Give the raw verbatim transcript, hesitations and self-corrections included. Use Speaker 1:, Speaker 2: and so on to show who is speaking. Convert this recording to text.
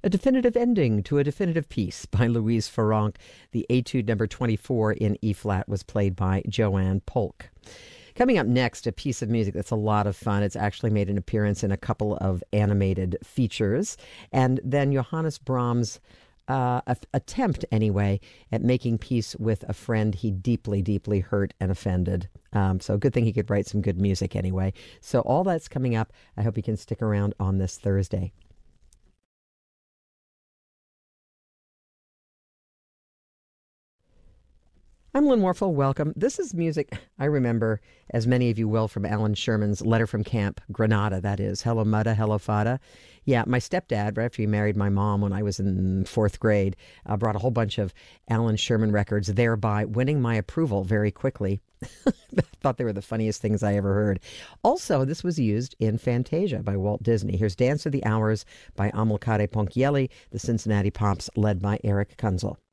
Speaker 1: A Definitive Ending to a Definitive Piece by Louise Farrenc. The Etude number twenty-four in E-flat was played by Joanne Polk. Coming up next, a piece of music that's a lot of fun. It's actually made an appearance in a couple of animated features. And then Johannes Brahms' uh, a- attempt, anyway, at making peace with a friend he deeply, deeply hurt and offended. Um, so good thing he could write some good music anyway. So all that's coming up. I hope you can stick around on this Thursday. I'm Lynn Warfel. Welcome. This is music I remember, as many of you will, from Alan Sherman's Letter from Camp Granada, that is. Hello, Mudda, hello, Fada. Yeah, my stepdad, right after he married my mom when I was in fourth grade, uh, brought a whole bunch of Alan Sherman records, thereby winning my approval very quickly. I thought they were the funniest things I ever heard. Also, this was used in Fantasia by Walt Disney. Here's Dance of the Hours by Amilcare Ponchielli, the Cincinnati Pops, led by Eric Kunzel.